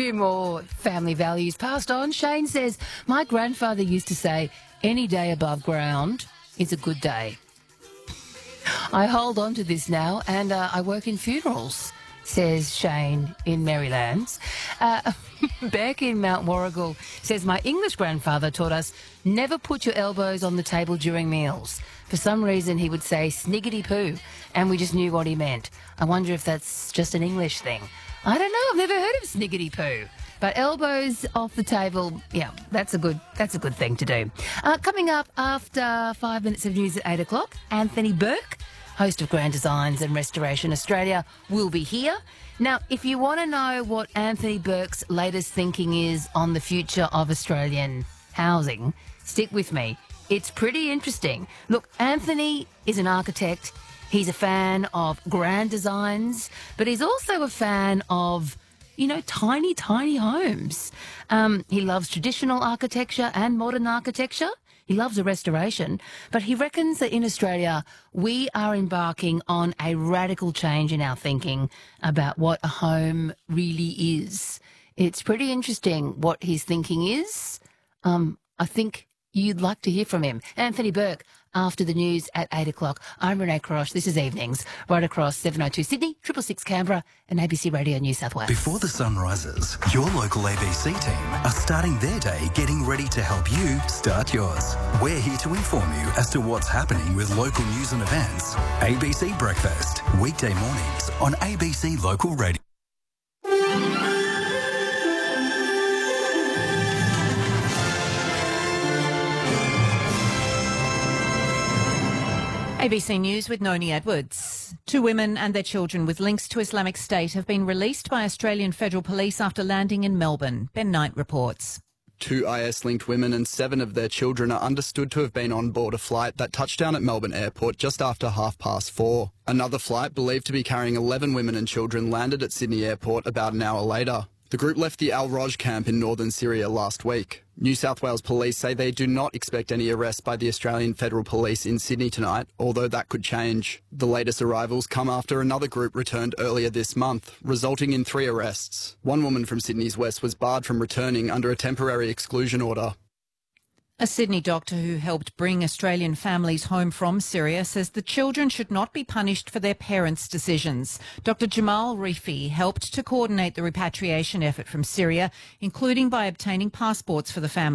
few more family values passed on. Shane says, my grandfather used to say, any day above ground is a good day. I hold on to this now and I work in funerals, says Shane in Marylands. Beck in Mount Warrigal says, my English grandfather taught us never put your elbows on the table during meals. For some reason he would say sniggity-poo and we just knew what he meant. I wonder if that's just an English thing. I don't know, I've never heard of sniggity-poo. But elbows off the table, yeah, that's a good thing to do. Coming up after 5 minutes of news at 8 o'clock, Anthony Burke, host of Grand Designs and Restoration Australia, will be here. Now, if you want to know what Anthony Burke's latest thinking is on the future of Australian housing, stick with me. It's pretty interesting. Look, Anthony is an architect. He's a fan of grand designs, but he's also a fan of, you know, tiny, tiny homes. He loves traditional architecture and modern architecture. He loves a restoration, but he reckons that in Australia we are embarking on a radical change in our thinking about what a home really is. It's pretty interesting what his thinking is. I think you'd like to hear from him. Anthony Burke, after the news at 8 o'clock. I'm Renee Crosh. This is Evenings, right across 702 Sydney, 666 Canberra and ABC Radio New South Wales. Before the sun rises, your local ABC team are starting their day getting ready to help you start yours. We're here to inform you as to what's happening with local news and events. ABC Breakfast, weekday mornings on ABC Local Radio. ABC News with Noni Edwards. 2 women and their children with links to Islamic State have been released by Australian Federal Police after landing in Melbourne. Ben Knight reports. 2 IS-linked women and 7 of their children are understood to have been on board a flight that touched down at Melbourne Airport just after 4:30. Another flight, believed to be carrying 11 women and children, landed at Sydney Airport about an hour later. The group left the Al-Roj camp in northern Syria last week. New South Wales Police say they do not expect any arrests by the Australian Federal Police in Sydney tonight, although that could change. The latest arrivals come after another group returned earlier this month, resulting in 3 arrests. One woman from Sydney's west was barred from returning under a temporary exclusion order. A Sydney doctor who helped bring Australian families home from Syria says the children should not be punished for their parents' decisions. Dr Jamal Rifi helped to coordinate the repatriation effort from Syria, including by obtaining passports for the family.